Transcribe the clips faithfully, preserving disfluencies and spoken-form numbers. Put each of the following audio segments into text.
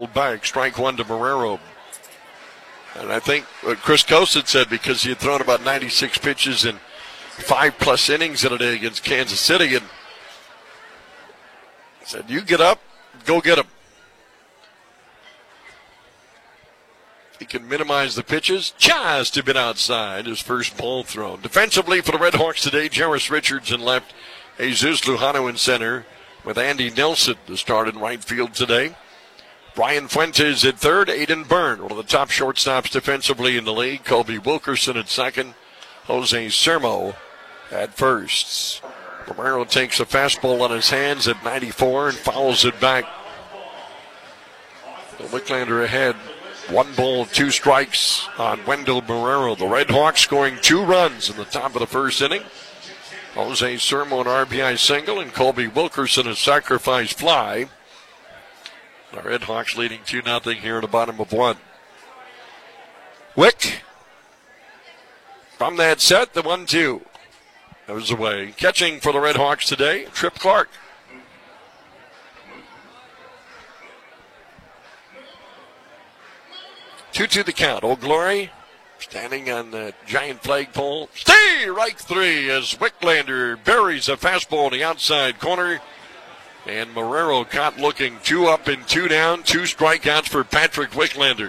fouled back. Strike one to Marrero. And I think what Chris Kosich said, because he had thrown about ninety-six pitches in five-plus innings in a day against Kansas City, and he said, you get up, go get him. He can minimize the pitches. Just a bit outside his first ball thrown. Defensively for the Red Hawks today, Jarris Richards in left, Jesus Lujano in center, with Andy Nelson to start in right field today. Brian Fuentes at third, Aiden Byrne, one of the top shortstops defensively in the league. Colby Wilkerson at second, Jose Sermo at first. Romero takes a fastball on his hands at ninety-four and fouls it back. The Wicklander ahead. One ball, two strikes on Wendell Marrero. The Red Hawks scoring two runs in the top of the first inning. Jose Sermo an R B I single and Colby Wilkerson a sacrifice fly. The Red Hawks leading two nothing here at the bottom of one. Wick from that set, the one two. That was away. Catching for the Red Hawks today, Trip Clark. two two the count. Old Glory standing on the giant flagpole. Stay right three as Wicklander buries a fastball in the outside corner. And Marrero caught looking two up and two down. Two strikeouts for Patrick Wicklander.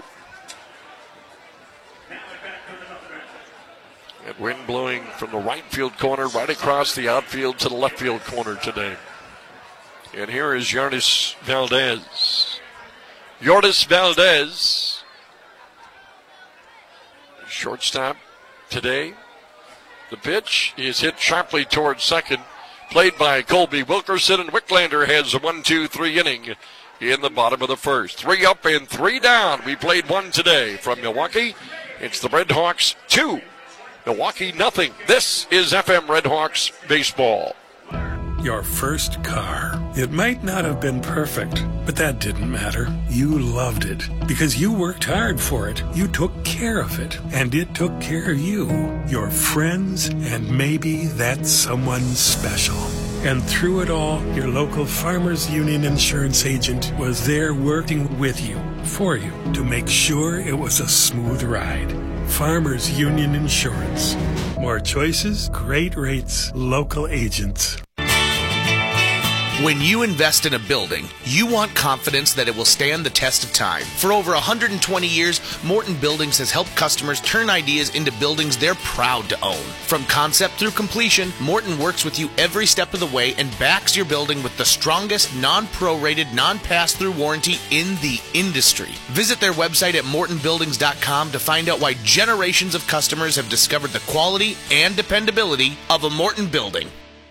And wind blowing from the right field corner right across the outfield to the left field corner today. And here is Yordis Valdez. Yordis Valdez, shortstop today. The pitch is hit sharply towards second. Played by Colby Wilkerson, and Wicklander has a one two three inning in the bottom of the first. Three up and three down. We played one today from Milwaukee. It's the Red Hawks two, Milwaukee nothing. This is F M Red Hawks baseball. Your first car. It might not have been perfect, but that didn't matter. You loved it because you worked hard for it. You took care of it, and it took care of you, your friends, and maybe that someone special. And through it all, your local Farmers Union insurance agent was there working with you, for you, to make sure it was a smooth ride. Farmers Union Insurance. More choices, great rates, local agents. When you invest in a building, you want confidence that it will stand the test of time. For over one hundred twenty years, Morton Buildings has helped customers turn ideas into buildings they're proud to own. From concept through completion, Morton works with you every step of the way and backs your building with the strongest non-prorated, non-pass-through warranty in the industry. Visit their website at morton buildings dot com to find out why generations of customers have discovered the quality and dependability of a Morton building.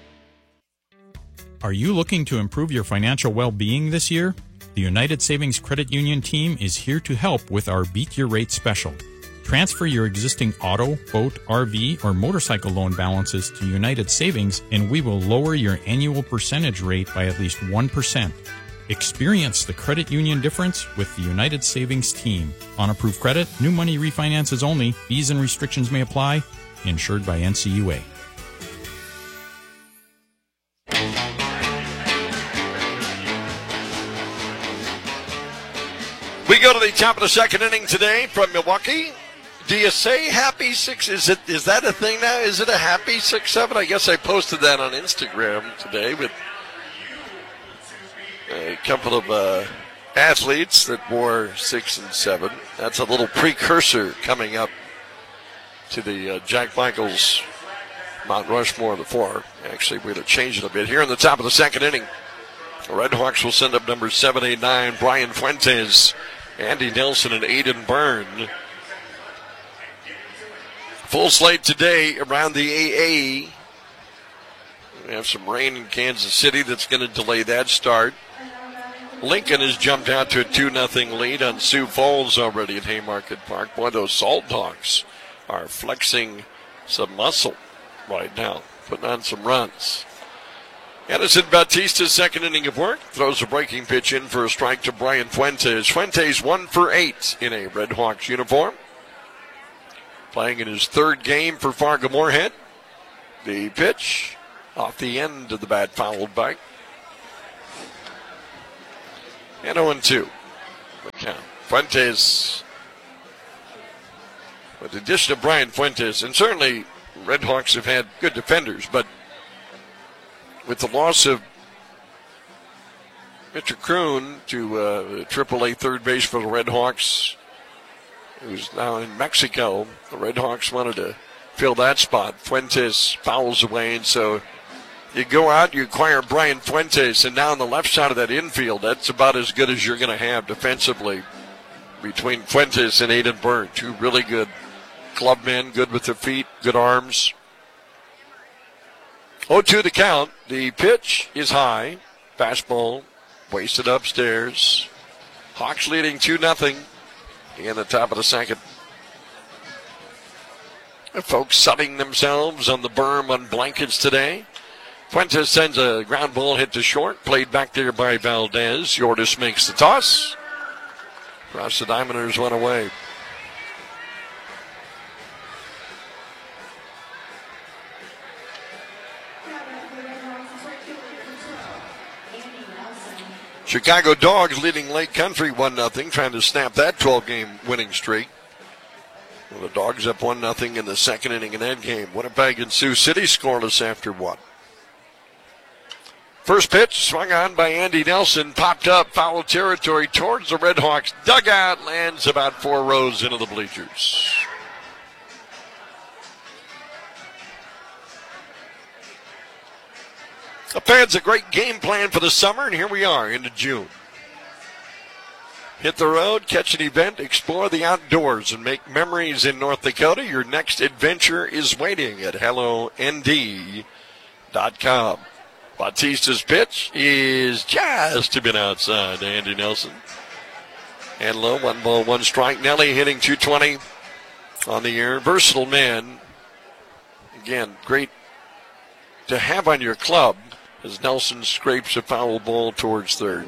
Are you looking to improve your financial well-being this year? The United Savings Credit Union team is here to help with our Beat Your Rate special. Transfer your existing auto, boat, R V, or motorcycle loan balances to United Savings, and we will lower your annual percentage rate by at least one percent. Experience the credit union difference with the United Savings team. On approved credit, new money refinances only. Fees and restrictions may apply. Insured by N C U A. We go to the top of the second inning today from Milwaukee. Do you say happy six? Is it is that a thing now? Is it a happy six seven? I guess I posted that on Instagram today with a couple of uh, athletes that wore six and seven. That's a little precursor coming up to the uh, Jack Michaels Mount Rushmore of the four. Actually, we're going to change it a bit here in the top of the second inning. The Red Hawks will send up number seven eight nine, Brian Fuentes, Andy Nelson, and Aiden Byrne. Full slate today around the A A. We have some rain in Kansas City that's going to delay that start. Lincoln has jumped out to a two nothing lead on Sioux Falls already at Haymarket Park. Boy, those Salt Dogs are flexing some muscle right now, putting on some runs. Edison Bautista's second inning of work throws a breaking pitch in for a strike to Brian Fuentes. Fuentes one for eight in a Red Hawks uniform. Playing in his third game for Fargo Moorhead. The pitch off the end of the bat, fouled back. And oh and two. The Fuentes. With the addition of Brian Fuentes, and certainly Red Hawks have had good defenders, but with the loss of Mister Kroon to uh, triple A third base for the Red Hawks, who's now in Mexico, the Red Hawks wanted to fill that spot. Fuentes fouls away, and so you go out, you acquire Brian Fuentes, and now on the left side of that infield, that's about as good as you're going to have defensively between Fuentes and Aiden Byrne. Two really good club men, good with their feet, good arms. oh two the count. The pitch is high. Fastball wasted upstairs. Hawks leading two nothing in the top of the second. The folks sunning themselves on the berm on blankets today. Fuentes sends a ground ball hit to short. Played back there by Valdez. Yordas makes the toss. Across the diamonders, one away. Chicago Dogs leading Lake Country one nothing, trying to snap that twelve-game winning streak. Well, the Dogs up one nothing in the second inning in that game. Winnipeg and Sioux City scoreless after one. First pitch swung on by Andy Nelson, popped up foul territory towards the Red Hawks dugout, lands about four rows into the bleachers. The fans a great game plan for the summer, and here we are into June. Hit the road, catch an event, explore the outdoors, and make memories in North Dakota. Your next adventure is waiting at hello N D dot com. Bautista's pitch is just a bit outside to Andy Nelson. And low, one ball, one strike. Nelly hitting two twenty on the year. Versatile man. Again, great to have on your club as Nelson scrapes a foul ball towards third.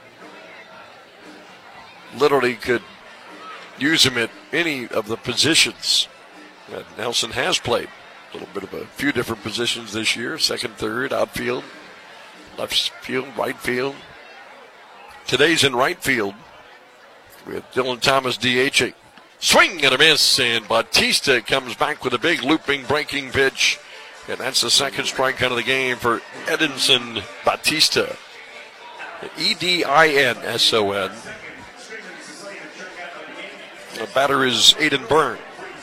Literally could use him at any of the positions that Nelson has played. A little bit of a few different positions this year. Second, third, outfield, left field, right field. Today's in right field with Dylan Thomas DHing. Swing and a miss, and Bautista comes back with a big looping breaking pitch. And that's the second strikeout of the game for Edinson Bautista. E D I N S O N. The batter is Aiden Byrne.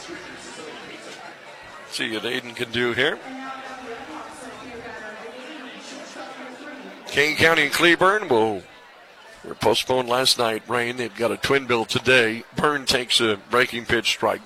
See what Aiden can do here. Kane County and Cleburne will were postponed last night. Rain. They've got a twin bill today. Byrne takes a breaking pitch strike.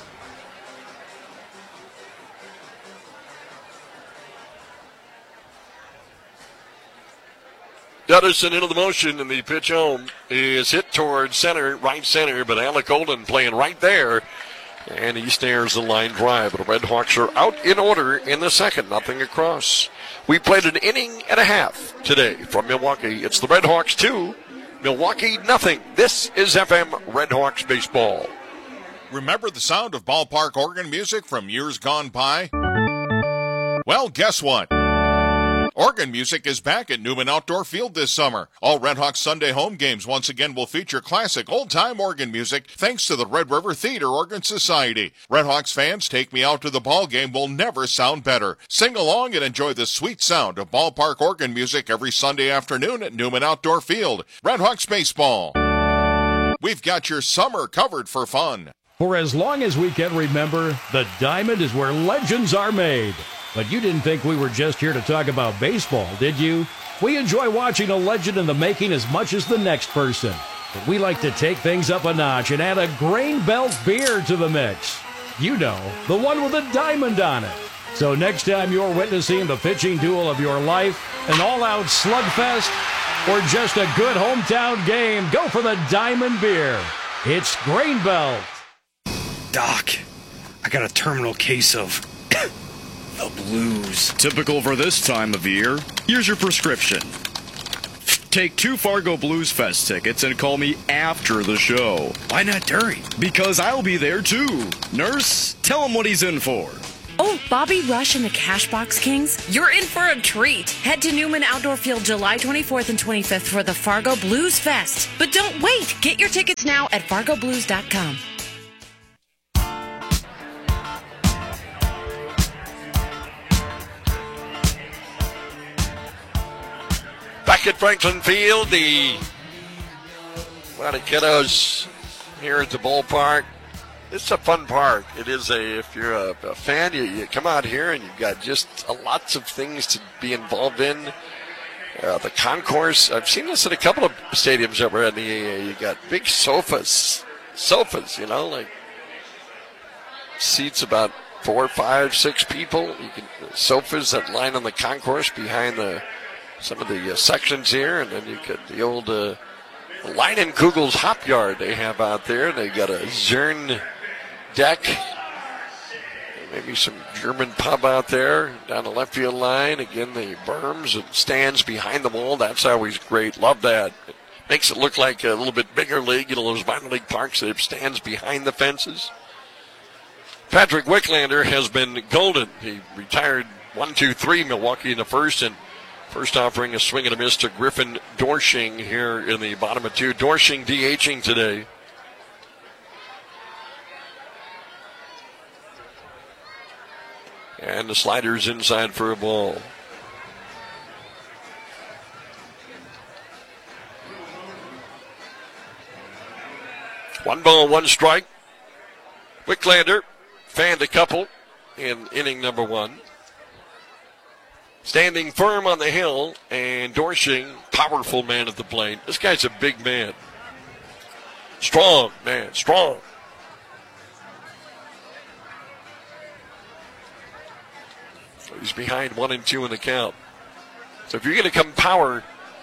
Duddison into the motion, and the pitch home is hit towards center, right center, but Alec Olden playing right there, and he snares the line drive. The Red Hawks are out in order in the second, nothing across. We played an inning and a half today from Milwaukee. It's the Red Hawks two, Milwaukee nothing. This is F M Red Hawks baseball. Remember the sound of ballpark organ music from years gone by? Well, guess what? Organ music is back at Newman Outdoor Field this summer. All Red Hawks Sunday home games once again will feature classic old-time organ music thanks to the Red River Theater Organ Society. Red Hawks fans, Take Me Out to the Ball Game will never sound better. Sing along and enjoy the sweet sound of ballpark organ music every Sunday afternoon at Newman Outdoor Field. Red Hawks baseball. We've got your summer covered for fun. For as long as we can remember, the Diamond is where legends are made. But you didn't think we were just here to talk about baseball, did you? We enjoy watching a legend in the making as much as the next person. But we like to take things up a notch and add a Grain Belt beer to the mix. You know, the one with a diamond on it. So next time you're witnessing the pitching duel of your life, an all-out slugfest, or just a good hometown game, go for the Diamond beer. It's Grain Belt. Doc, I got a terminal case of the blues. Typical for this time of year. Here's your prescription. Take two Fargo Blues Fest tickets and call me after the show. Why not during? Because I'll be there too. Nurse, tell him what he's in for. Oh, Bobby Rush and the Cashbox Kings? You're in for a treat. Head to Newman Outdoor Field July twenty-fourth and twenty-fifth for the Fargo Blues Fest. But don't wait. Get your tickets now at fargo blues dot com. Back at Franklin Field, the lot of kiddos here at the ballpark. It's a fun park. It is a, if you're a, a fan, you, you come out here and you've got just a, lots of things to be involved in. Uh, the concourse, I've seen this at a couple of stadiums over in the A A. You got big sofas, sofas, you know, like seats about four, five, six people. You can sofas that line on the concourse behind the some of the uh, sections here, and then you got the old uh, Leinenkugel's Hop Yard they have out there. They got a Zern deck, maybe some German pub out there down the left field line. Again, the berms and stands behind the wall. That's always great. Love that. It makes it look like a little bit bigger league. You know, those minor league parks, they have stands behind the fences. Patrick Wicklander has been golden. He retired one two three Milwaukee in the first, and first offering a swing and a miss to Griffin Dorsching here in the bottom of two. Dorsching DHing today. And the slider's inside for a ball. One ball, one strike. Wicklander fanned a couple in inning number one. Standing firm on the hill, and Dorsching, powerful man at the plate. This guy's a big man. Strong man, strong. So he's behind one and two in the count. So if you're going to come power,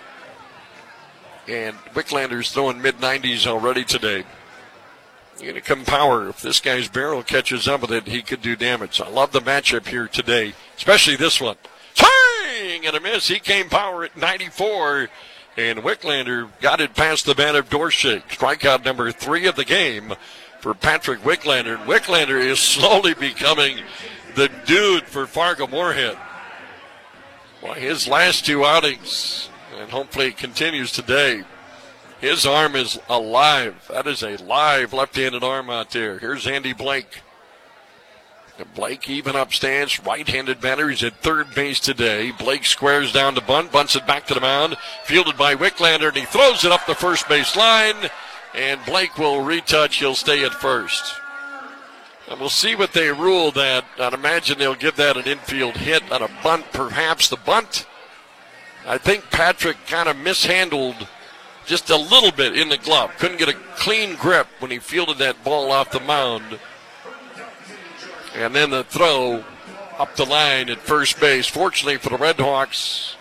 and Wicklander's throwing mid nineties already today, you're going to come power. If this guy's barrel catches up with it, he could do damage. I love the matchup here today, especially this one. Swing and a miss. He came power at ninety-four, and Wicklander got it past the bat of Dorsching. Strikeout number three of the game for Patrick Wicklander. And Wicklander is slowly becoming the dude for Fargo Moorhead. Well, his last two outings, and hopefully it continues today, his arm is alive. That is a live left-handed arm out there. Here's Andy Blake. Blake even up stance, right-handed batter. He's at third base today. Blake squares down to bunt, bunts it back to the mound. Fielded by Wicklander, and he throws it up the first base line. And Blake will retouch. He'll stay at first. And we'll see what they rule that. I'd imagine they'll give that an infield hit on a bunt, perhaps. The bunt, I think Patrick kind of mishandled just a little bit in the glove. Couldn't get a clean grip when he fielded that ball off the mound. And then the throw up the line at first base. Fortunately for the Red Hawks.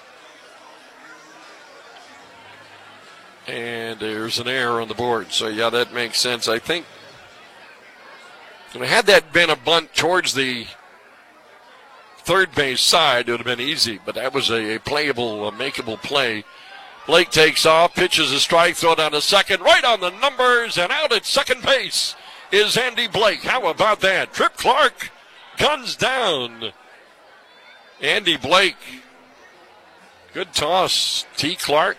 And there's an error on the board. So, yeah, that makes sense. I think, and had that been a bunt towards the third base side, it would have been easy. But that was a, a playable, a makeable play. Blake takes off, pitches a strike, throw down to second, right on the numbers, and out at second base is Andy Blake. How about that? Trip Clark guns down Andy Blake. Good toss, T. Clark.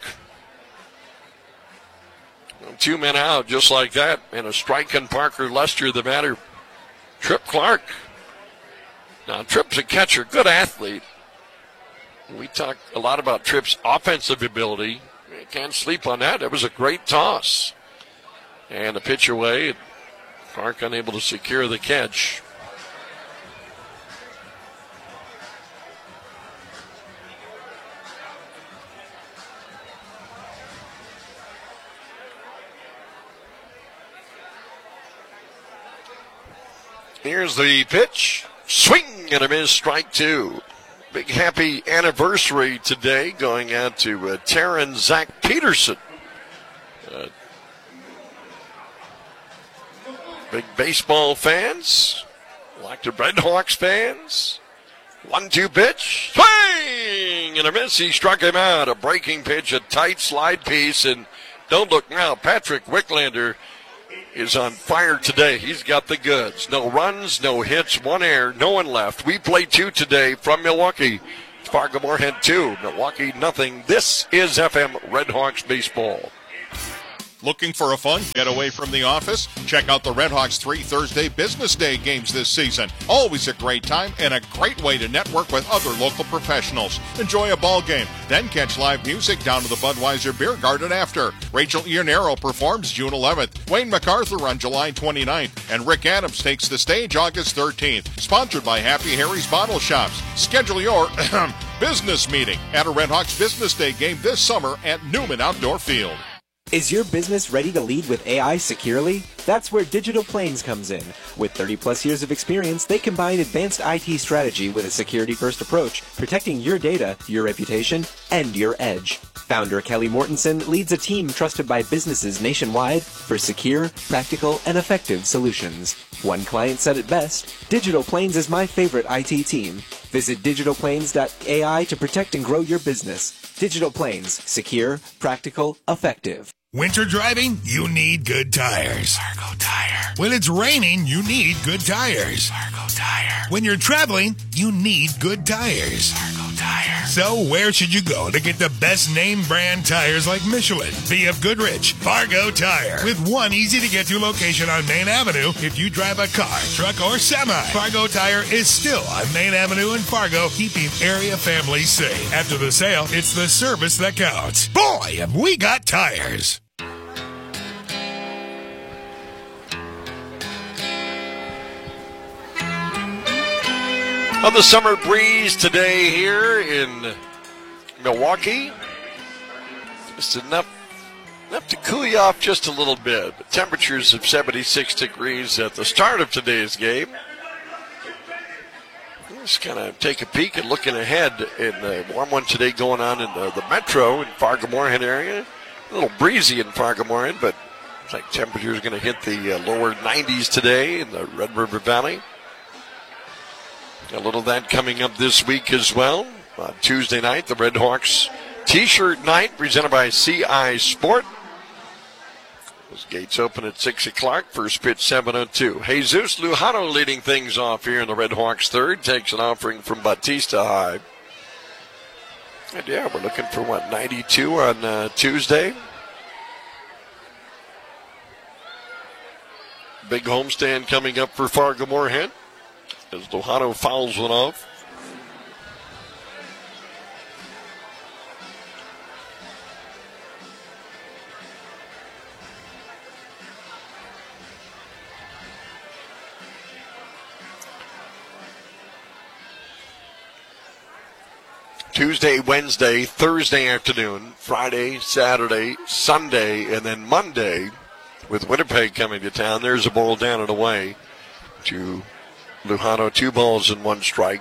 Two men out just like that, and a strike on Parker Lester, the batter. Trip Clark. Now, Trip's a catcher, good athlete. We talk a lot about Tripp's offensive ability. You can't sleep on that. That was a great toss. And the pitch away. Clark unable to secure the catch. Here's the pitch. Swing and a miss, strike two. Big happy anniversary today going out to uh, Taryn Zach Peterson. Uh, Big baseball fans, like the Red Hawks fans. One two pitch, swing and a miss. He struck him out. A breaking pitch, a tight slide piece, and don't look now. Patrick Wicklander is on fire today. He's got the goods. No runs, no hits, one error, no one left. We play two today from Milwaukee. Fargo Moorhead two, Milwaukee nothing. This is F M Red Hawks baseball. Looking for a fun getaway from the office? Check out the Red Hawks three Thursday Business Day games this season. Always a great time and a great way to network with other local professionals. Enjoy a ball game, then catch live music down to the Budweiser Beer Garden after. Rachel Iannero performs June eleventh, Wayne MacArthur on July twenty-ninth, and Rick Adams takes the stage August thirteenth. Sponsored by Happy Harry's Bottle Shops. Schedule your business meeting at a Red Hawks Business Day game this summer at Newman Outdoor Field. Is your business ready to lead with A I securely? That's where Digital Plains comes in. With thirty plus years of experience, they combine advanced I T strategy with a security-first approach, protecting your data, your reputation, and your edge. Founder Kelly Mortensen leads a team trusted by businesses nationwide for secure, practical, and effective solutions. One client said it best, Digital Plains is my favorite I T team. Visit digital plains dot A I to protect and grow your business. Digital Plains, secure, practical, effective. Winter driving? You need good tires. Fargo Tire. When it's raining, you need good tires. Fargo Tire. When you're traveling, you need good tires. Fargo Tire. So where should you go to get the best name brand tires like Michelin, B F Goodrich, Fargo Tire? With one easy-to-get-to location on Main Avenue if you drive a car, truck, or semi. Fargo Tire is still on Main Avenue in Fargo, keeping area families safe. After the sale, it's the service that counts. Boy, have we got tires. On the summer breeze today here in Milwaukee, just enough, enough to cool you off just a little bit. But temperatures of seventy-six degrees at the start of today's game. Let's kind of take a peek and looking ahead in the warm one today going on in the, the metro in Fargo Moorhead area. A little breezy in Fargo Moorhead, but looks like temperatures are going to hit the uh, lower nineties today in the Red River Valley. A little of that coming up this week as well. On Tuesday night, the Red Hawks T-shirt night presented by C I Sport. Those gates open at six o'clock. First pitch seven oh two. Jesus Lujano leading things off here in the Red Hawks third. Takes an offering from Bautista High. And yeah, we're looking for what, ninety-two on uh, Tuesday. Big homestand coming up for Fargo Moorhead as Lujano fouls one off. Tuesday, Wednesday, Thursday afternoon, Friday, Saturday, Sunday, and then Monday with Winnipeg coming to town. There's a ball down and away to Lujano, two balls and one strike.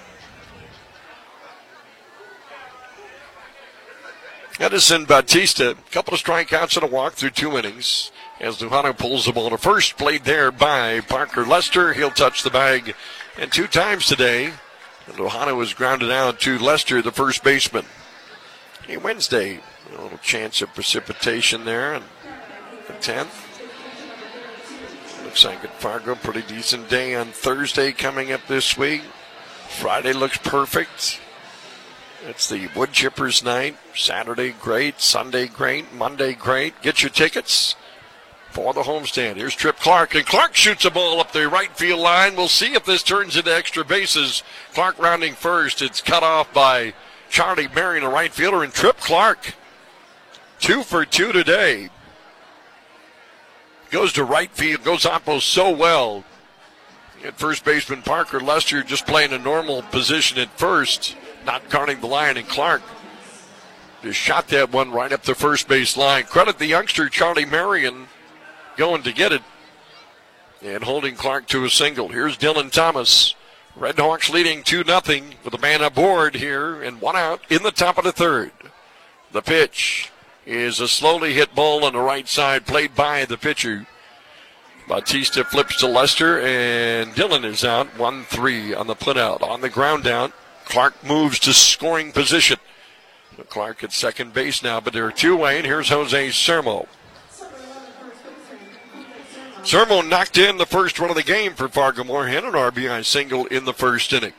Edison Bautista, a couple of strikeouts and a walk through two innings as Lujano pulls the ball to first. Played there by Parker Lester. He'll touch the bag. And two times today, Lujano was grounded out to Lester, the first baseman. Hey, Wednesday, a little chance of precipitation there on the tenth. Looks like at Fargo, pretty decent day on Thursday coming up this week. Friday looks perfect. It's the wood chippers night. Saturday, great. Sunday, great. Monday, great. Get your tickets for the homestand. Here's Trip Clark, and Clark shoots a ball up the right field line. We'll see if this turns into extra bases. Clark rounding first. It's cut off by Charlie Marion, the right fielder, and Trip Clark, two for two today. Goes to right field, goes oppo so well. At first baseman Parker Lester just playing a normal position at first, not guarding the line, and Clark just shot that one right up the first base line. Credit the youngster Charlie Marion going to get it and holding Clark to a single. Here's Dylan Thomas. Red Hawks leading two nothing with a man aboard here and one out in the top of the third. The pitch is a slowly hit ball on the right side played by the pitcher. Bautista flips to Lester, and Dylan is out. one three on the put out. On the ground out, Clark moves to scoring position. Clark at second base now, but they're two away, and here's Jose Sermo. Sermo knocked in the first run of the game for Fargo-Moorhead, an R B I single in the first inning.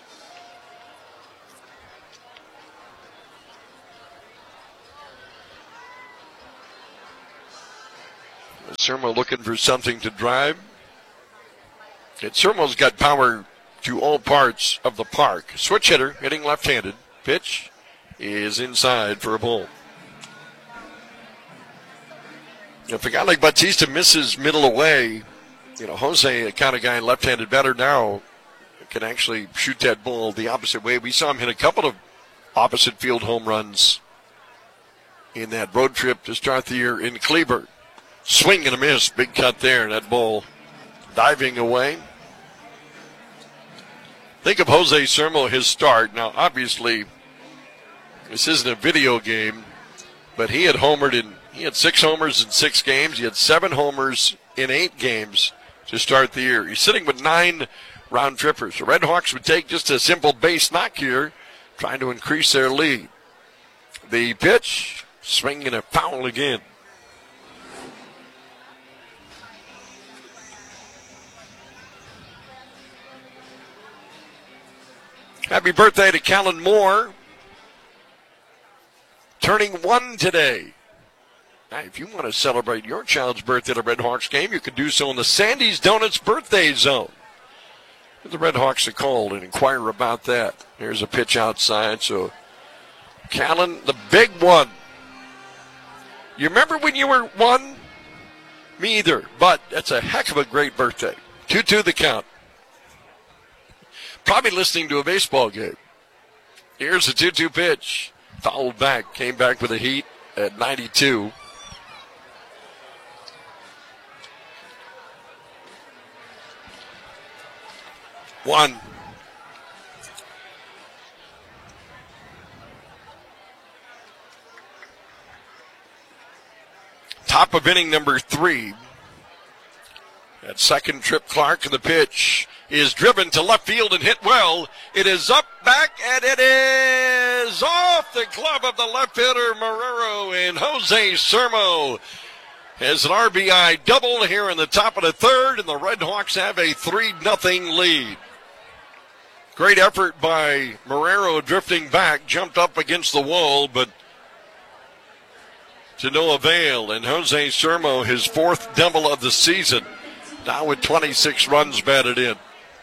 Sermo looking for something to drive. And Sermo's got power to all parts of the park. Switch hitter, hitting left-handed. Pitch is inside for a ball. If a guy like Bautista misses middle away, you know, Jose, a kind of guy left-handed batter now, can actually shoot that ball the opposite way. We saw him hit a couple of opposite field home runs in that road trip to start the year in Cleburne. Swing and a miss, big cut there, that ball diving away. Think of Jose Sermo, his start. Now, obviously, this isn't a video game, but he had homered in, he had six homers in six games. He had seven homers in eight games to start the year. He's sitting with nine round trippers. The Red Hawks would take just a simple base knock here, trying to increase their lead. The pitch, swing and a foul again. Happy birthday to Callan Moore. Turning one today. Now, if you want to celebrate your child's birthday at a Red Hawks game, you can do so in the Sandy's Donuts birthday zone. Give the Red Hawks a call and inquire about that. Here's a pitch outside. So, Callan, the big one. You remember when you were one? Me either, but that's a heck of a great birthday. two two the count. Probably listening to a baseball game. Here's the two two pitch. Fouled back. Came back with a heat at ninety-two. One. Top of inning number three. That second trip Clark, and the pitch is driven to left field and hit well. It is up, back, and it is off the glove of the left hitter, Marrero, and Jose Sermo has an R B I double here in the top of the third, and the Red Hawks have a three nothing lead. Great effort by Marrero, drifting back, jumped up against the wall, but to no avail. And Jose Sermo, his fourth double of the season, now with twenty-six runs batted in.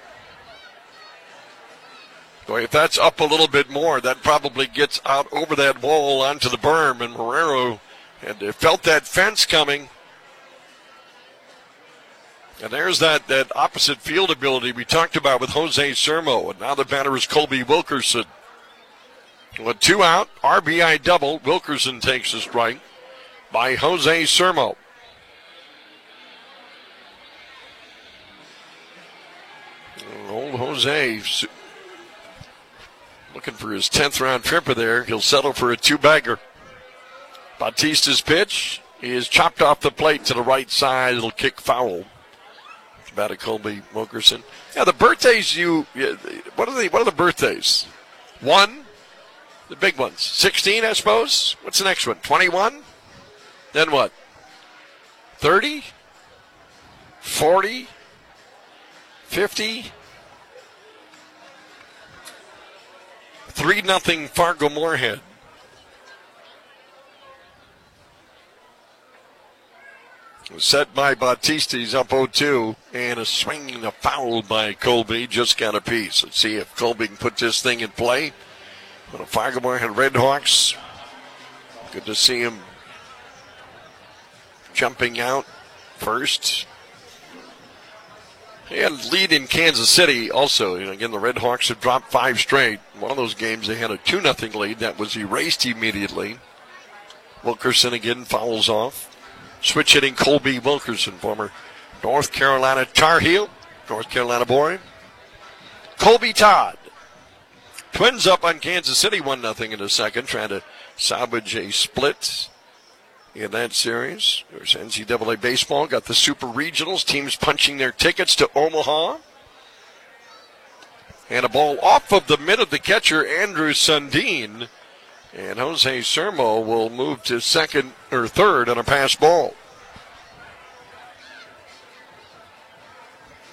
Boy, if that's up a little bit more, that probably gets out over that wall onto the berm, and Marrero had felt that fence coming. And there's that, that opposite field ability we talked about with Jose Sermo, and now the batter is Colby Wilkerson. With two out, R B I double, Wilkerson takes a strike by Jose Sermo. Old Jose looking for his tenth round tripper there. He'll settle for a two-bagger. Bautista's pitch is chopped off the plate to the right side. It'll kick foul. It's about a Colby Wilkerson. Yeah, the birthdays you, what are the, what are the birthdays? One, the big ones. sixteen, I suppose. What's the next one? twenty-one? Then what? thirty? forty? fifty? three nothing Fargo-Moorhead. Set by Bautista, he's up oh two, and a swing and a foul by Colby, just got a piece. Let's see if Colby can put this thing in play. For the Fargo-Moorhead Red Hawks, good to see him jumping out first. They had a lead in Kansas City also. You know, again, the Red Hawks have dropped five straight. One of those games they had a two nothing lead. That was erased immediately. Wilkerson again fouls off. Switch hitting Colby Wilkerson, former North Carolina Tar Heel, North Carolina boy. Colby Todd. Twins up on Kansas City one nothing in the second, trying to salvage a split in that series. There's N C double A baseball. Got the Super Regionals. Teams punching their tickets to Omaha. And a ball off of the mid of the catcher, Andrew Sundin. And Jose Sermo will move to second or third on a pass ball.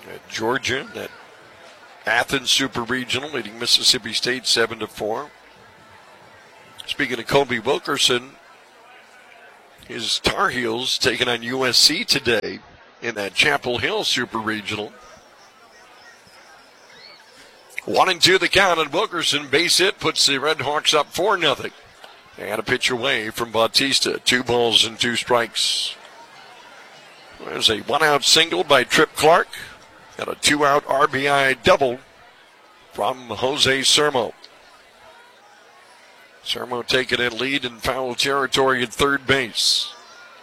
at Georgia, that Athens Super Regional, leading Mississippi State seven to four. Speaking of Kobe Wilkerson, his Tar Heels taking on U S C today in that Chapel Hill Super Regional. One and two the count, and Wilkerson base hit puts the Red Hawks up four nothing. And a pitch away from Bautista. Two balls and two strikes. There's a one-out single by Trip Clark. Got a two-out R B I double from Jose Sermo. Sermo taking a lead in foul territory at third base.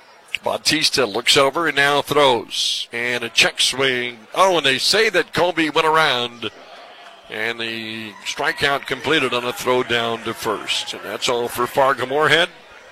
Bautista looks over and now throws. And a check swing. Oh, and they say that Colby went around. And the strikeout completed on a throw down to first. And that's all for Fargo-Moorhead.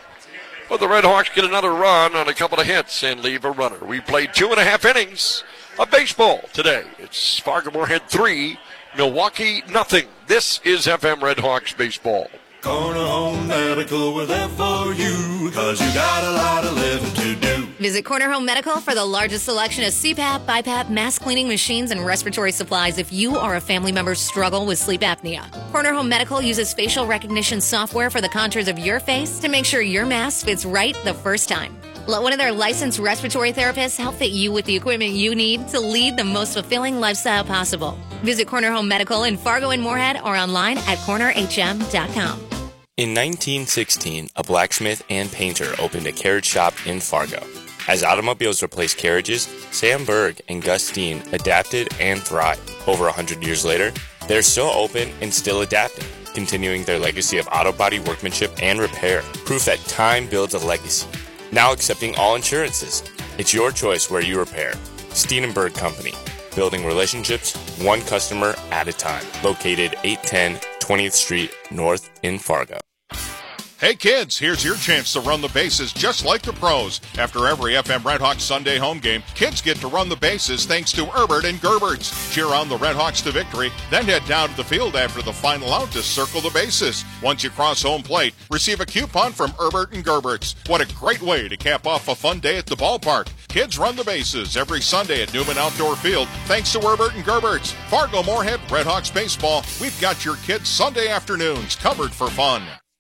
But the Red Hawks get another run on a couple of hits and leave a runner. We played two and a half innings of baseball today. It's Fargo-Moorhead three, Milwaukee nothing. This is F M Red Hawks baseball. Corner Home Medical, we're there for you, cause you got a lot of living to do. Visit Corner Home Medical for the largest selection of C PAP, BiPAP, mask cleaning machines, and respiratory supplies if you or a family member struggle with sleep apnea. Corner Home Medical uses facial recognition software for the contours of your face to make sure your mask fits right the first time. Let one of their licensed respiratory therapists help fit you with the equipment you need to lead the most fulfilling lifestyle possible. Visit Corner Home Medical in Fargo and Moorhead or online at corner h m dot com. In nineteen sixteen, a blacksmith and painter opened a carriage shop in Fargo. As automobiles replaced carriages, Sam Berg and Gus Steen adapted and thrived. Over one hundred years later, they're still open and still adapting, continuing their legacy of auto body workmanship and repair. Proof that time builds a legacy. Now accepting all insurances. It's your choice where you repair. Steen and Berg Company. Building relationships, one customer at a time. Located eight ten twentieth Street North in Fargo. Hey kids, here's your chance to run the bases just like the pros. After every F M Red Hawks Sunday home game, kids get to run the bases thanks to Herbert and Gerberts. Cheer on the Red Hawks to victory, then head down to the field after the final out to circle the bases. Once you cross home plate, receive a coupon from Herbert and Gerberts. What a great way to cap off a fun day at the ballpark. Kids run the bases every Sunday at Newman Outdoor Field thanks to Herbert and Gerberts. Fargo-Moorhead Red Hawks baseball, we've got your kids' Sunday afternoons covered for fun.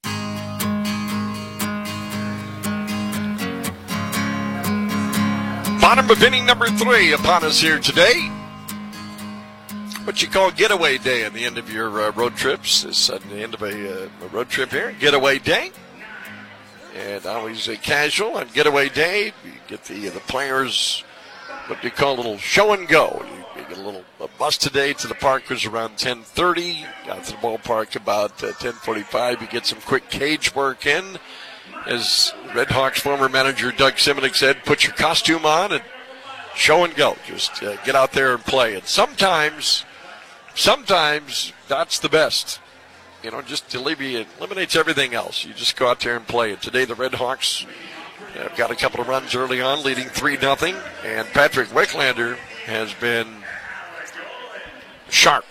Bottom of inning number three upon us here today. What you call getaway day at the end of your uh, road trips. It's at the end of a, uh, a road trip here. Getaway day. And always a casual on getaway day. You get the uh, the players, what do you call a little show and go. You, you get a little a bus today to the park was around ten thirty. Got to the ballpark about uh, ten forty-five. You get some quick cage work in. As Red Hawks former manager Doug Simonic said, put your costume on and show and go. Just uh, get out there and play. And sometimes, sometimes that's the best. You know, just alleviate, eliminates everything else. You just go out there and play. And today the Red Hawks have got a couple of runs early on, leading three nothing. And Patrick Wicklander has been sharp.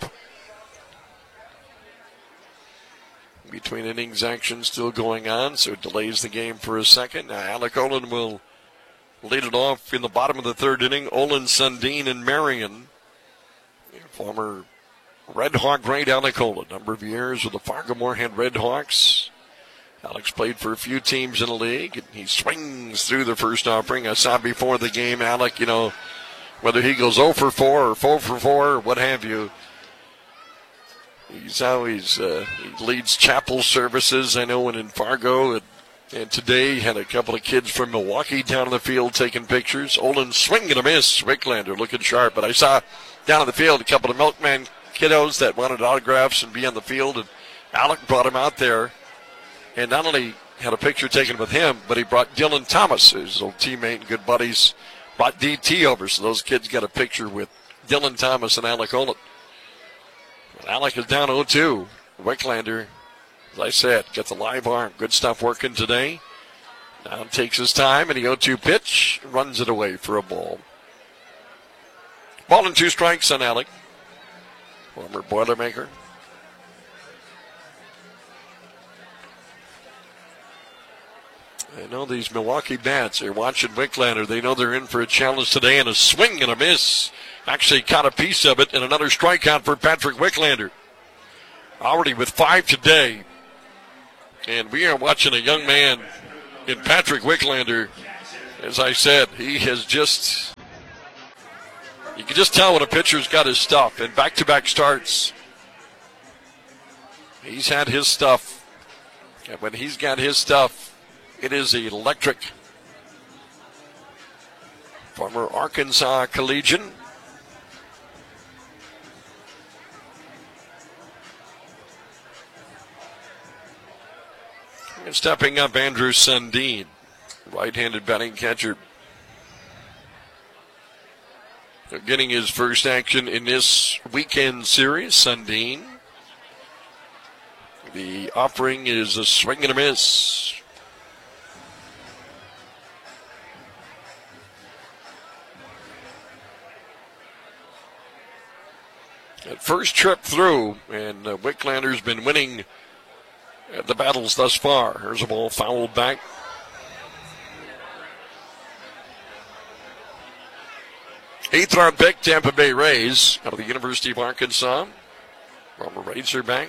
Between innings action still going on, so it delays the game for a second. Now Alec Olin will lead it off in the bottom of the third inning. Olin, Sundin, and Marion. Former Red Hawk great Alec Olin, number of years with the Fargo-Moorhead Red Hawks. Alex played for a few teams in the league, and he swings through the first offering. I saw before the game, Alec, you know, whether he goes oh for four or four for four or what have you, He's always, uh, he leads chapel services, I know, and in Fargo. And, and today had a couple of kids from Milwaukee down in the field taking pictures. Olin swinging a miss. Wicklander looking sharp. But I saw down in the field a couple of milkman kiddos that wanted autographs and be on the field. And Alec brought him out there. And not only had a picture taken with him, but he brought Dylan Thomas, his old teammate and good buddies, brought D T over. So those kids got a picture with Dylan Thomas and Alec Olin. Alec is down oh two. Wicklander, as I said, gets a live arm. Good stuff working today. Now takes his time, and the oh two pitch runs it away for a ball. Ball and two strikes on Alec. Former Boilermaker. I know these Milwaukee bats are watching Wicklander. They know they're in for a challenge today, and a swing and a miss. Actually caught a piece of it, and another strikeout for Patrick Wicklander. Already with five today. And we are watching a young man in Patrick Wicklander. As I said, he has just, you can just tell when a pitcher's got his stuff. And back-to-back starts, he's had his stuff. And when he's got his stuff, it is electric. Former Arkansas Collegian. And stepping up, Andrew Sundin, right-handed batting catcher. Getting his first action in this weekend series, Sundin. The offering is a swing and a miss. That first trip through, and uh, Wicklander's been winning the battles thus far. Here's a ball fouled back. Eighth round pick, Tampa Bay Rays, out of the University of Arkansas. Former Razorback.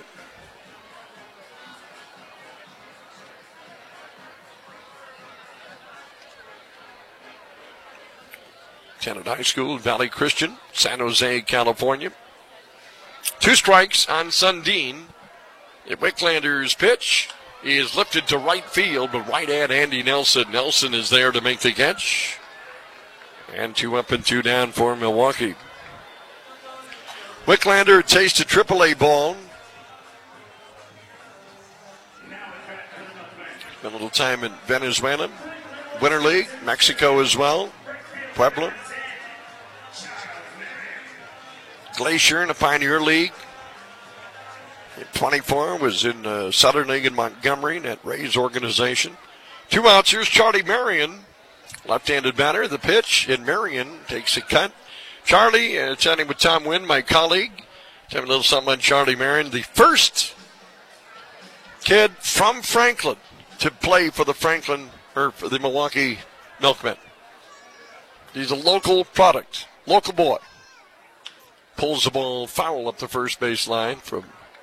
Attended high school, Valley Christian, San Jose, California. Two strikes on Sundin. The Wicklander's pitch is lifted to right field, but right at Andy Nelson. Nelson is there to make the catch. And two up and two down for Milwaukee. Wicklander tasted triple A ball. Spent a little time in Venezuela. Winter League, Mexico as well. Puebla. Glacier in the Pioneer League. twenty-four was in the Southern League in Montgomery, that Rays organization. Two outs, here's Charlie Marion, left-handed batter. The pitch, and Marion takes a cut. Charlie, uh, chatting with Tom Wynn, my colleague, having a little something on Charlie Marion, the first kid from Franklin to play for the Franklin, or for the Milwaukee Milkmen. He's a local product, local boy. Pulls the ball foul up the first base line from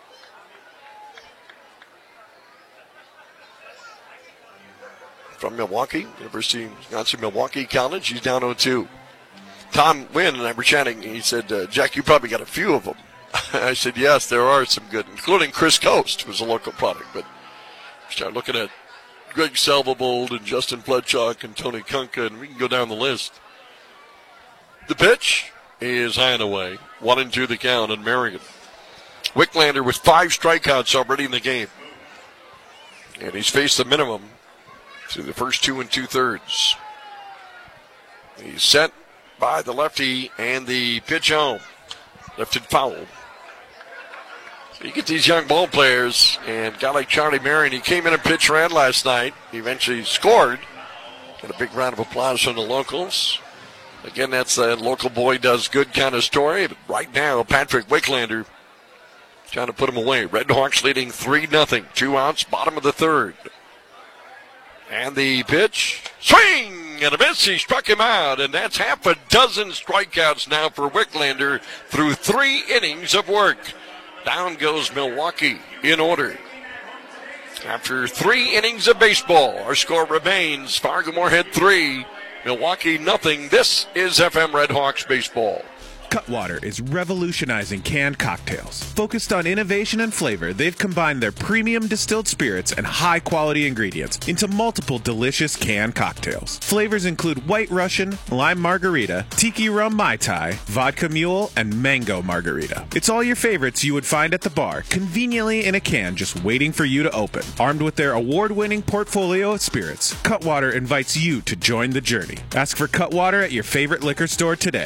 from Milwaukee, University of Wisconsin-Milwaukee College. He's down oh two. Tom Wynn and I were chatting. He said, uh, Jack, you probably got a few of them. I said, yes, there are some good, including Chris Coast, who's a local product. But start looking at Greg Salvobold and Justin Fletchock and Tony Kunka, and we can go down the list. The pitch is high and away. One and two the count on Marion. Wicklander with five strikeouts already in the game. And he's faced the minimum through the first two and two-thirds. He's set by the lefty, and the pitch home. Lifted foul. So you get these young ball players, and a guy like Charlie Marion, he came in and pitched ran last night. He eventually scored. Got a big round of applause from the locals. Again, that's a local boy does good kind of story. But right now, Patrick Wicklander trying to put him away. Red Hawks leading three nothing. Two outs, bottom of the third. And the pitch, swing and a miss. He struck him out, and that's half a dozen strikeouts now for Wicklander through three innings of work. Down goes Milwaukee in order. After three innings of baseball, our score remains Fargo-Moorhead three, Milwaukee nothing. This is F M Red Hawks baseball. Cutwater is revolutionizing canned cocktails. Focused on innovation and flavor, they've combined their premium distilled spirits and high-quality ingredients into multiple delicious canned cocktails. Flavors include White Russian, Lime Margarita, Tiki Rum Mai Tai, Vodka Mule, and Mango Margarita. It's all your favorites you would find at the bar, conveniently in a can just waiting for you to open. Armed with their award-winning portfolio of spirits, Cutwater invites you to join the journey. Ask for Cutwater at your favorite liquor store today.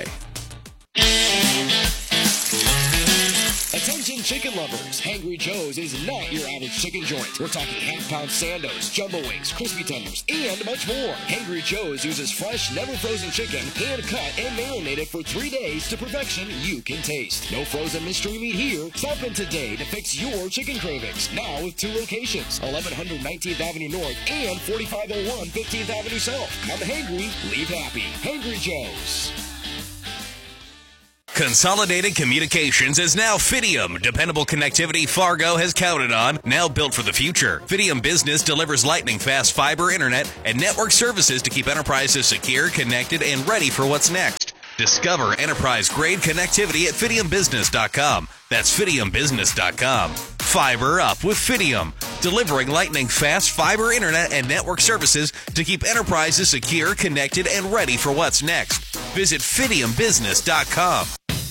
Attention chicken lovers, Hangry Joe's is not your average chicken joint. We're talking half-pound sandos, jumbo wings, crispy tenders, and much more. Hangry Joe's uses fresh, never-frozen chicken, hand-cut and marinated for three days to perfection you can taste. No frozen mystery meat here. Stop in today to fix your chicken cravings. Now with two locations, eleven hundred nineteenth Avenue North and forty-five oh one fifteenth Avenue South. Come hangry, leave happy. Hangry Joe's. Consolidated Communications is now Fidium. Dependable connectivity Fargo has counted on, now built for the future. Fidium Business delivers lightning-fast fiber internet and network services to keep enterprises secure, connected, and ready for what's next. Discover enterprise-grade connectivity at fidium business dot com. That's fidium business dot com. Fiber up with Fidium, delivering lightning-fast fiber internet and network services to keep enterprises secure, connected, and ready for what's next. Visit fidium business dot com.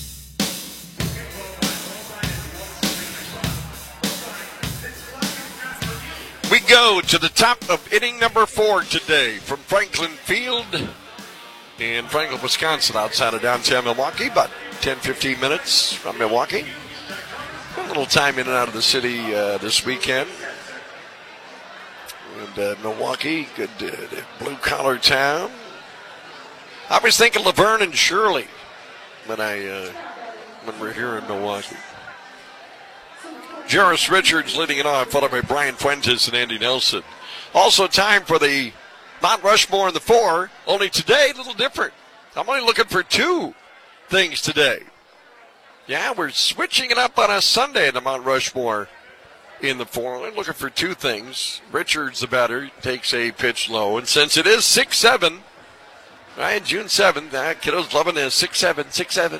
We go to the top of inning number four today from Franklin Field in Franklin, Wisconsin, outside of downtown Milwaukee, about ten, fifteen minutes from Milwaukee. A little time in and out of the city uh, this weekend. And uh, Milwaukee, good uh, blue-collar town. I was thinking Laverne and Shirley when I uh, when we're here in Milwaukee. Jarris Richards leading it off, followed by Brian Fuentes and Andy Nelson. Also time for the Mount Rushmore in the four, only today a little different. I'm only looking for two things today. Yeah, we're switching it up on a Sunday in the Mount Rushmore in the four. Only looking for two things. Richards, the batter, takes a pitch low. And since it is six seven, right, June seventh, uh, kiddos loving this, six seven, six seven.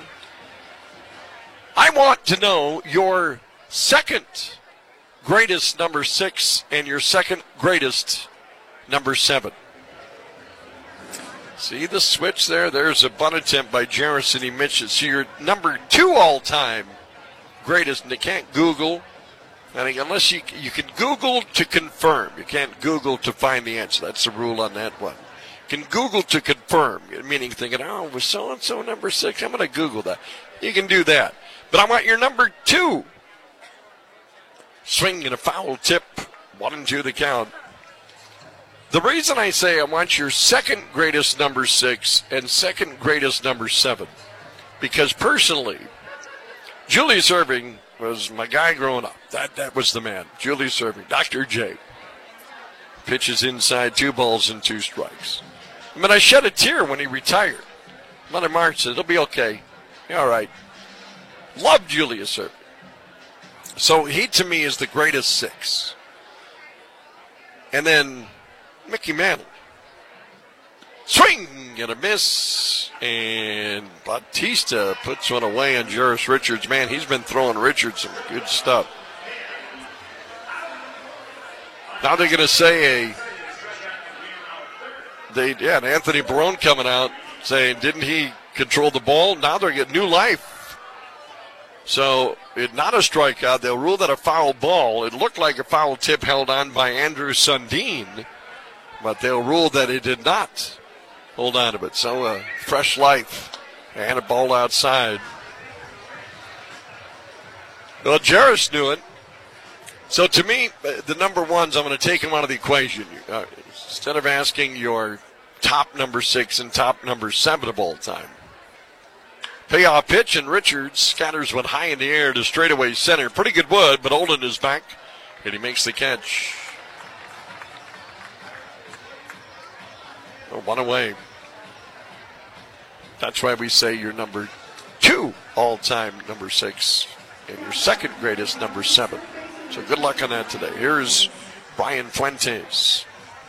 I want to know your second greatest number six and your second greatest number seven. See the switch there? There's a bunt attempt by Jarris and he missed it. So your number two all-time greatest, and they can't Google. I think unless you you can Google to confirm. You can't Google to find the answer. That's the rule on that one. You can Google to confirm, meaning thinking, oh, was so-and-so number six? I'm going to Google that. You can do that. But I want your number two. Swing and a foul tip, one and two the count. The reason I say I want your second greatest number six and second greatest number seven, because personally, Julius Erving was my guy growing up. That that was the man, Julius Erving, Doctor J. Pitches inside, two balls and two strikes. I mean, I shed a tear when he retired. Mother March said, it'll be okay. Yeah, all right. Love Julius Erving. So he, to me, is the greatest six. And then Mickey Mantle. Swing and a miss. And Bautista puts one away on Jarris Richards. Man, he's been throwing Richards some good stuff. Now they're going to say a... They yeah, and Anthony Barone coming out saying, didn't he control the ball? Now they're getting new life. So, it not a strikeout. They'll rule that a foul ball. It looked like a foul tip held on by Andrew Sundin, but they'll rule that it did not hold on to it. So, uh, fresh life and a ball outside. Well, Jarris knew it. So, to me, the number ones, I'm going to take them out of the equation. Uh, instead of asking your top number six and top number seven of all time. Payoff pitch, and Richards scatters one high in the air to straightaway center. Pretty good wood, but Olin is back, and he makes the catch. Oh, one away. That's why we say your number two all-time number six and your second greatest number seven. So good luck on that today. Here's Brian Fuentes.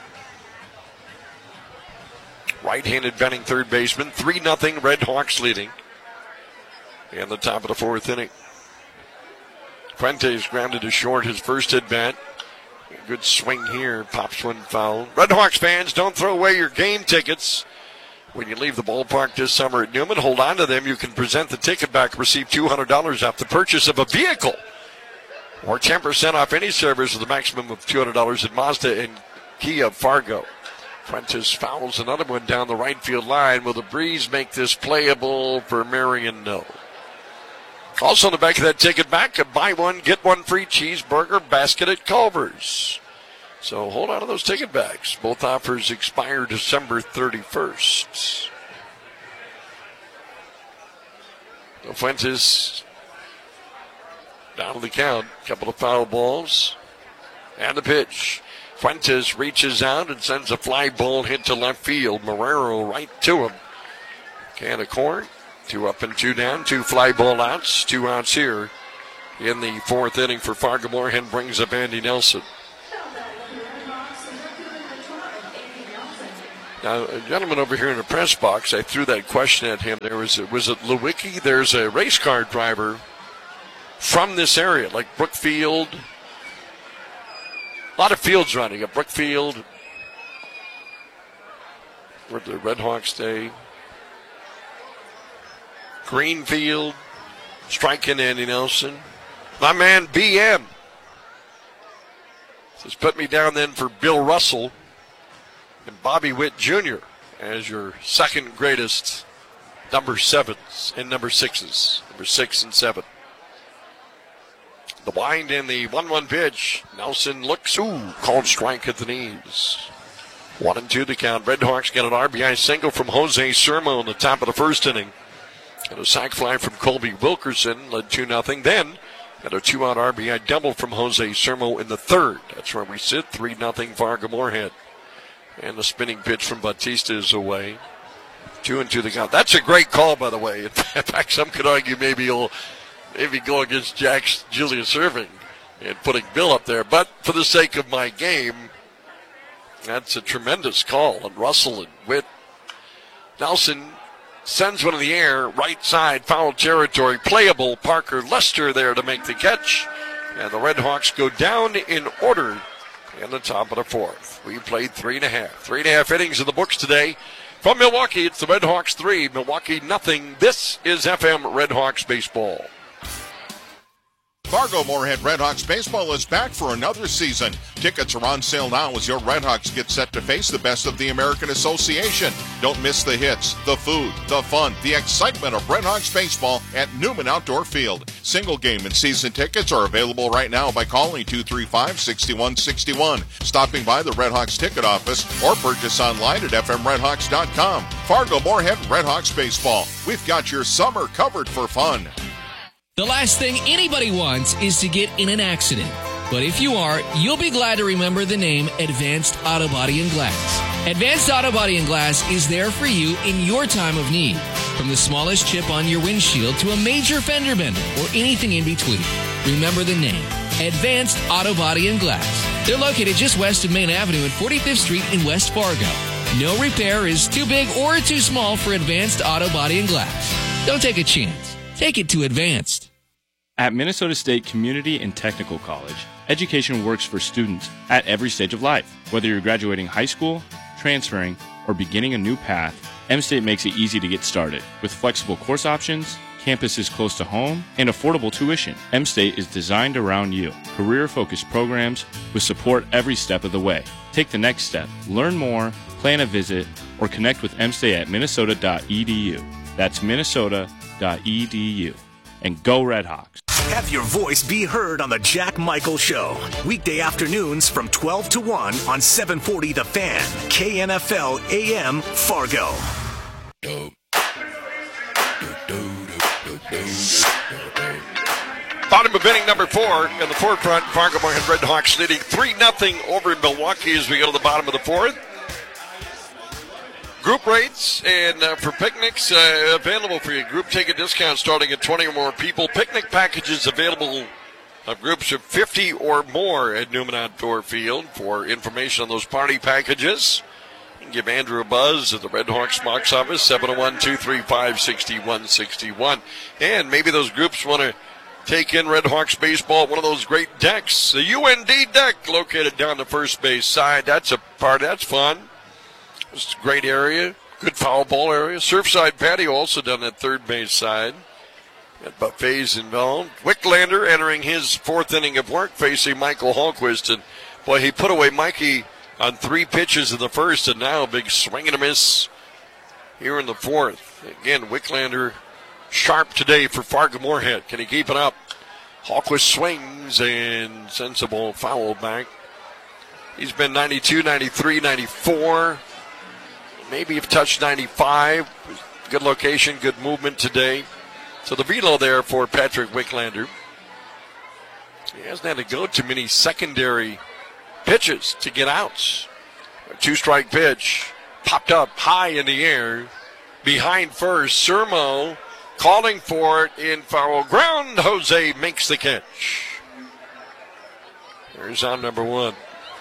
Right-handed batting third baseman. three nothing Red Hawks leading. And the top of the fourth inning. Fuentes grounded to short his first at bat. Good swing here. Pops one foul. Red Hawks fans, don't throw away your game tickets. When you leave the ballpark this summer at Newman, hold on to them. You can present the ticket back and receive two hundred dollars off the purchase of a vehicle. Or ten percent off any service with a maximum of two hundred dollars at Mazda and Kia Fargo. Fuentes fouls another one down the right field line. Will the breeze make this playable for Marion? No. Also in the back of that ticket back, a buy one, get one free cheeseburger basket at Culver's. So hold on to those ticket bags. Both offers expire December thirty-first. Fuentes down to the count. Couple of foul balls. And the pitch. Fuentes reaches out and sends a fly ball hit to left field. Marrero right to him. Can of corn. Two up and two down, two fly ball outs, two outs here in the fourth inning for Fargo-Moorhead. Brings up Andy Nelson. Now, a gentleman over here in the press box, I threw that question at him. There was, was it Lewicki? There's a race car driver from this area, like Brookfield. A lot of fields running. At Brookfield. Where the Red Hawks stay. Greenfield. Striking Andy Nelson. My man B M. Says put me down then for Bill Russell and Bobby Witt Junior as your second greatest number sevens and number sixes. Number six and seven. The wind and the one one pitch. Nelson looks, ooh, called strike at the knees. One and two to count. Red Hawks get an R B I single from Jose Sermo in the top of the first inning. And a sac fly from Colby Wilkerson led two nothing. Then got a two-out R B I double from Jose Sermo in the third. That's where we sit, three nothing Fargo-Moorhead. And the spinning pitch from Batista is away. Two and two to count. That's a great call, by the way. In fact, some could argue maybe he'll maybe go against Jack's Julius Irving and putting Bill up there. But for the sake of my game, that's a tremendous call. And Russell and Witt. Nelson sends one in the air, right side, foul territory, playable. Parker Lester there to make the catch. And the Red Hawks go down in order in the top of the fourth. We played three and a half. Three and a half innings in the books today. From Milwaukee, it's the Red Hawks three, Milwaukee nothing. This is F M Red Hawks baseball. Fargo-Moorhead Red Hawks baseball is back for another season. Tickets are on sale now as your Red Hawks get set to face the best of the American Association. Don't miss the hits, the food, the fun, the excitement of Red Hawks baseball at Newman Outdoor Field. Single game and season tickets are available right now by calling two three five, six one six one, stopping by the Red Hawks ticket office, or purchase online at f m red hawks dot com. Fargo-Moorhead Red Hawks baseball. We've got your summer covered for fun. The last thing anybody wants is to get in an accident. But if you are, you'll be glad to remember the name Advanced Auto Body and Glass. Advanced Auto Body and Glass is there for you in your time of need. From the smallest chip on your windshield to a major fender bender or anything in between. Remember the name, Advanced Auto Body and Glass. They're located just west of Main Avenue at forty-fifth Street in West Fargo. No repair is too big or too small for Advanced Auto Body and Glass. Don't take a chance. Take it to Advanced. At Minnesota State Community and Technical College, education works for students at every stage of life. Whether you're graduating high school, transferring, or beginning a new path, M-State makes it easy to get started. With flexible course options, campuses close to home, and affordable tuition, M-State is designed around you. Career-focused programs with support every step of the way. Take the next step. Learn more, plan a visit, or connect with M-State at minnesota dot e d u. That's minnesota dot e d u. And go Red Hawks. Have your voice be heard on the Jack Michael Show. Weekday afternoons from twelve to one on seven forty The Fan, K N F L A M Fargo. Bottom of inning number four in the forefront. Fargo-Moorhead Red Hawks leading three nothing over Milwaukee as we go to the bottom of the fourth. Group rates and uh, for picnics uh, available for you. Group ticket discount starting at twenty or more people. Picnic packages available of groups of fifty or more at Newman Outdoor Field. For information on those party packages, you can give Andrew a buzz at the Red Hawks box office, seven oh one, two three five, six one six one. And maybe those groups want to take in Red Hawks baseball at one of those great decks. The U N D deck located down the first base side. That's a part, that's fun. It's a great area, good foul ball area. Surfside patio also down that third base side. Got buffets involved. Wicklander entering his fourth inning of work facing Michael Hallquist. And boy, he put away Mikey on three pitches in the first, and now a big swing and a miss here in the fourth. Again, Wicklander sharp today for Fargo-Moorhead. Can he keep it up? Hallquist swings and sends the ball foul back. He's been ninety-two, ninety-three, ninety-four. Maybe you've touched ninety-five. Good location, good movement today. So the velo there for Patrick Wicklander. He hasn't had to go too many secondary pitches to get outs. A two-strike pitch popped up high in the air. Behind first, Sermo calling for it in foul ground. Jose makes the catch. Here's on number one.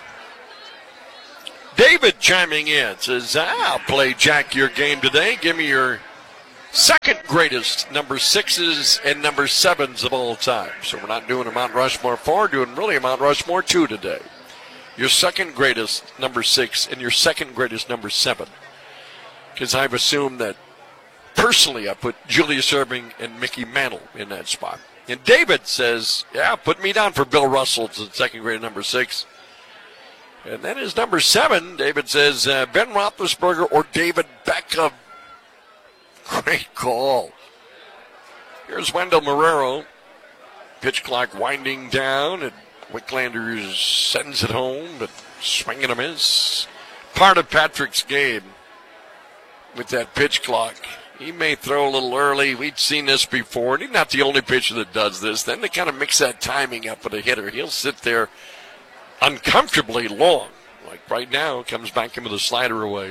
David chiming in, says, I'll play Jack your game today. Give me your second greatest number sixes and number sevens of all time. So we're not doing a Mount Rushmore four, we're doing really a Mount Rushmore two today. Your second greatest number six and your second greatest number seven. Because I've assumed that personally I put Julius Erving and Mickey Mantle in that spot. And David says, yeah, put me down for Bill Russell as the second greatest number six. And then his number seven, David says, uh, Ben Roethlisberger or David Beckham. Great call. Here's Wendell Marrero. Pitch clock winding down, and Wicklander sends it home, but swing and a miss. Part of Patrick's game with that pitch clock. He may throw a little early. We've seen this before, and he's not the only pitcher that does this. Then they kind of mix that timing up with a hitter. He'll sit there uncomfortably long. Like right now, comes back in with a slider away.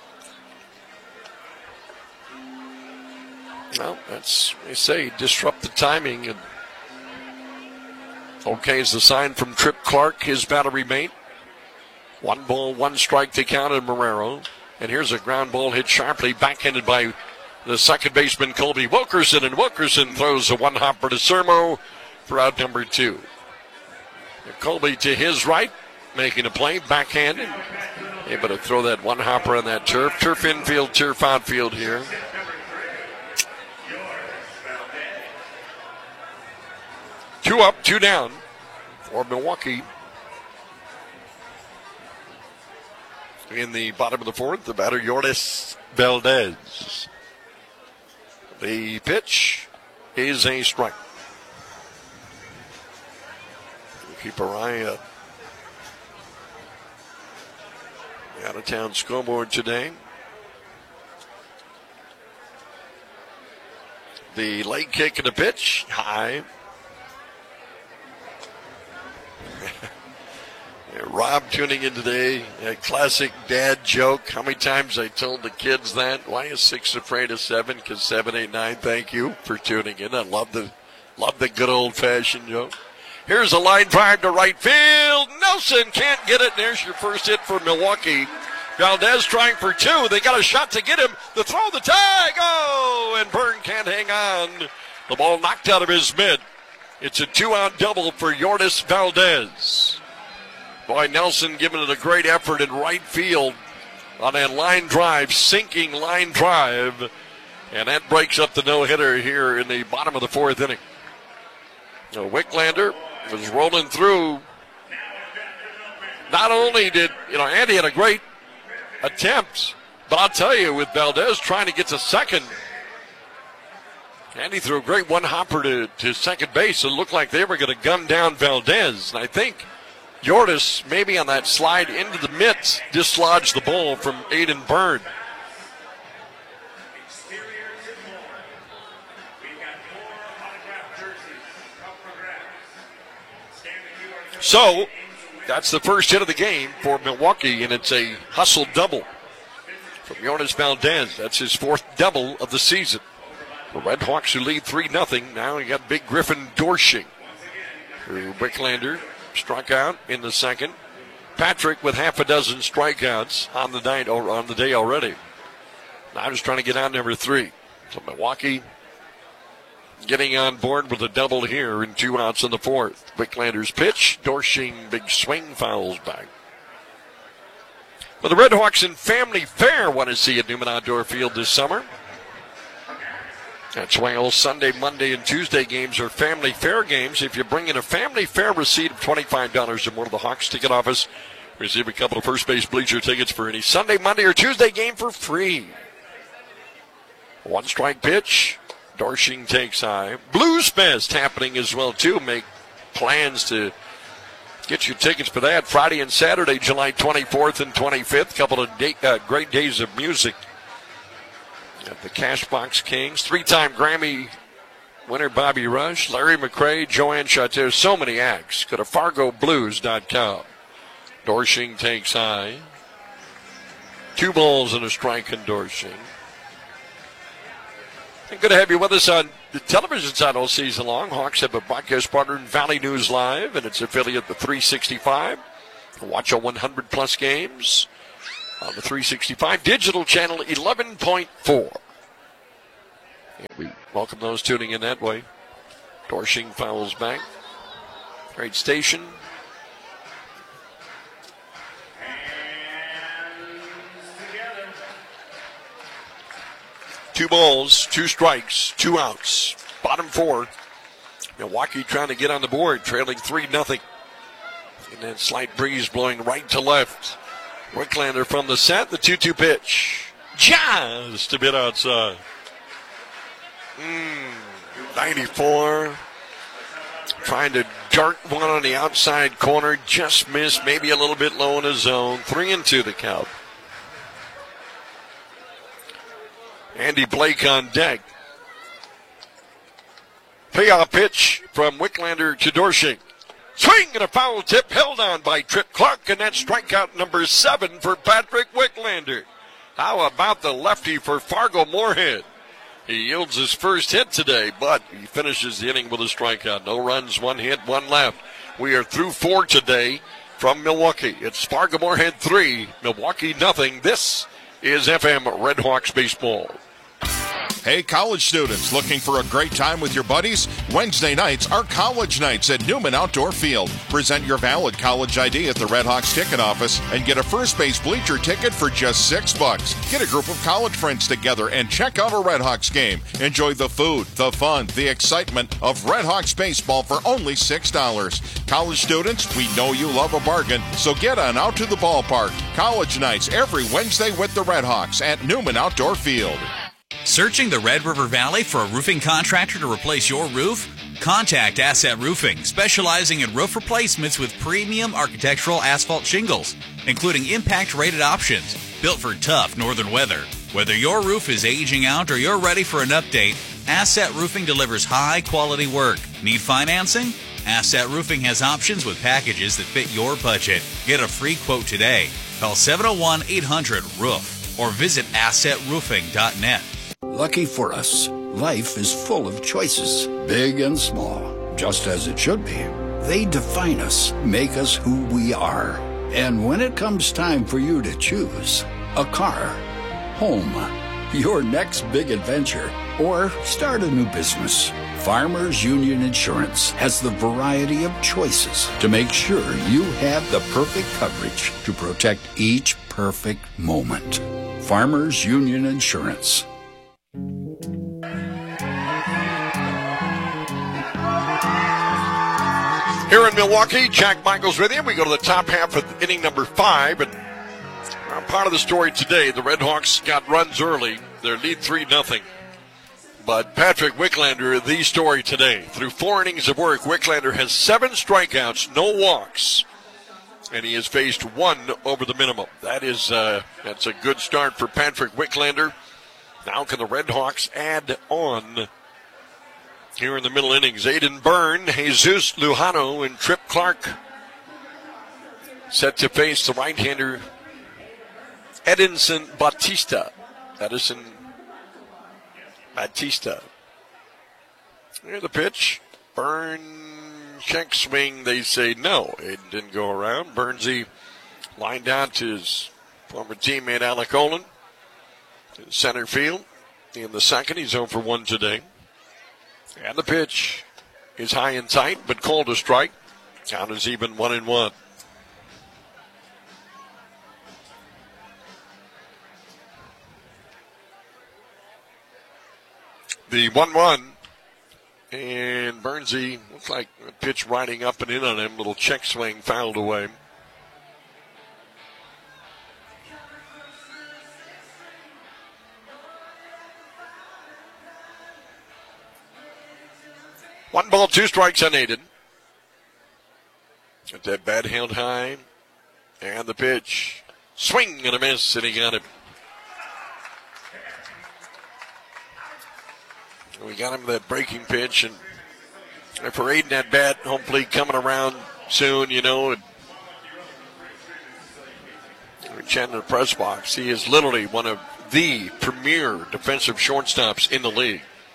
Well, that's, they say, disrupt the timing. And okay is the sign from Trip Clark, his battery mate. One ball, one strike to count in Marrero. And here's a ground ball hit sharply, backhanded by the second baseman, Colby Wilkerson. And Wilkerson throws a one-hopper to Sermo for out number two. And Colby to his right, making a play, backhanded. Able to throw that one-hopper on that turf. Turf infield, turf outfield here. Two up, two down for Milwaukee. In the bottom of the fourth, the batter, Yoenis Valdez. The pitch is a strike. We'll keep our eye on the out-of-town scoreboard today. The leg kick and the pitch, high. Rob tuning in today, a classic dad joke. How many times I told the kids that? Why is six afraid of seven? Because seven, eight, nine. Thank you for tuning in. I love the love the good old-fashioned joke. Here's a line drive to right field. Nelson can't get it. There's your first hit for Milwaukee. Valdez trying for two. They got a shot to get him. The throw, the tag. Oh, and Byrne can't hang on. The ball knocked out of his mitt. It's a two-out double for Yoenis Valdez. Boy, Nelson giving it a great effort in right field on that line drive, sinking line drive. And that breaks up the no-hitter here in the bottom of the fourth inning. So Wicklander was rolling through. Not only did, you know, Andy had a great attempt, but I'll tell you, with Valdez trying to get to second, Andy threw a great one-hopper to, to second base. It looked like they were going to gun down Valdez. And I think Yoenis, maybe on that slide into the mitts, dislodged the ball from Aiden Byrne. So, that's the first hit of the game for Milwaukee, and it's a hustle double from Yoenis Valdez. That's his fourth double of the season. The Red Hawks who lead three nothing. Now you got Big Griffin Dorsching, who Wicklander struck out in the second. Patrick with half a dozen strikeouts on the night or on the day already. Now just trying to get out number three. So Milwaukee getting on board with a double here and two outs in the fourth. Wicklander's pitch. Dorsching, big swing, fouls back. Well, the Red Hawks in Family Fair want to see at Newman Outdoor Field this summer. That's why all Sunday, Monday, and Tuesday games are Family Fair games. If you bring in a Family Fair receipt of twenty-five dollars or more to the Hawks ticket office, receive a couple of first base bleacher tickets for any Sunday, Monday, or Tuesday game for free. One strike pitch. Dorsching takes high. Blues Fest happening as well, too. Make plans to get your tickets for that. Friday and Saturday, July twenty-fourth and twenty-fifth. Couple of day, uh, great days of music. At the Cashbox Kings. Three-time Grammy winner Bobby Rush, Larry McCray, Joanne Chateau. So many acts. Go to fargo blues dot com. Dorsching takes high. Two balls and a strike in Dorsching. And good to have you with us on the television side all season long. Hawks have a broadcast partner in Valley News Live and its affiliate, the three sixty-five. Watch all one hundred plus games on the three sixty-five digital channel eleven point four. And we welcome those tuning in that way. Dorshing fouls back. Great station. Two balls, two strikes, two outs. Bottom four. Milwaukee trying to get on the board, trailing three nothing. And then slight breeze blowing right to left. Wicklander from the set, the two two pitch. Just a bit outside. Mm, ninety-four. Trying to dart one on the outside corner. Just missed, maybe a little bit low in his zone. Three and two the count. Andy Blake on deck. Payoff pitch from Wicklander to Dorshing. Swing and a foul tip held on by Trip Clark, and that's strikeout number seven for Patrick Wicklander. How about the lefty for Fargo Moorhead? He yields his first hit today, but he finishes the inning with a strikeout. No runs, one hit, one left. We are through four today from Milwaukee. It's Fargo Moorhead three, Milwaukee nothing. This is F M Red Hawks baseball. Hey, college students, looking for a great time with your buddies? Wednesday nights are college nights at Newman Outdoor Field. Present your valid college I D at the Red Hawks ticket office and get a first base bleacher ticket for just six bucks. Get a group of college friends together and check out a Red Hawks game. Enjoy the food, the fun, the excitement of Red Hawks baseball for only six dollars. College students, we know you love a bargain, so get on out to the ballpark. College nights every Wednesday with the Red Hawks at Newman Outdoor Field. Searching the Red River Valley for a roofing contractor to replace your roof? Contact Asset Roofing, specializing in roof replacements with premium architectural asphalt shingles, including impact-rated options, built for tough northern weather. Whether your roof is aging out or you're ready for an update, Asset Roofing delivers high-quality work. Need financing? Asset Roofing has options with packages that fit your budget. Get a free quote today. Call seven oh one, eight hundred, roof or visit asset roofing dot net. Lucky for us, life is full of choices, big and small, just as it should be. They define us, make us who we are. And when it comes time for you to choose a car, home, your next big adventure, or start a new business, Farmers Union Insurance has the variety of choices to make sure you have the perfect coverage to protect each perfect moment. Farmers Union Insurance. Here in Milwaukee, Jack Michaels with you. We go to the top half of inning number five, and part of the story today, the Red Hawks got runs early. Their lead three nothing. But Patrick Wicklander, the story today. Through four innings of work, Wicklander has seven strikeouts, no walks, and he has faced one over the minimum. That is uh, that's a good start for Patrick Wicklander. Now can the Red Hawks add on here in the middle innings? Aiden Byrne, Jesus Lujano, and Trip Clark set to face the right-hander Edinson Bautista. Edison Bautista. Here's the pitch. Byrne, check swing. They say no. It didn't go around. Burnsy lined out to his former teammate Alec Olin. Center field. In the second, he's oh for one today. And the pitch is high and tight, but called a strike. Count is even one and one. The one one. And Burnsy looks like a pitch riding up and in on him. Little check swing fouled away. One ball, two strikes on Aiden. Got that bat held high. And the pitch. Swing and a miss, and he got him. We got him that breaking pitch, and for Aiden, that bat, hopefully coming around soon, you know. And we're chatting in the press box. He is literally one of the premier defensive shortstops in the league.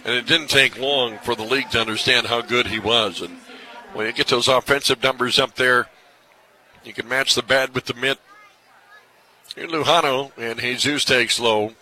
And it didn't take long for the league to understand how good he was. And when you get those offensive numbers up there, you can match the bad with the mitt. Here Lujano, and Jesus takes low.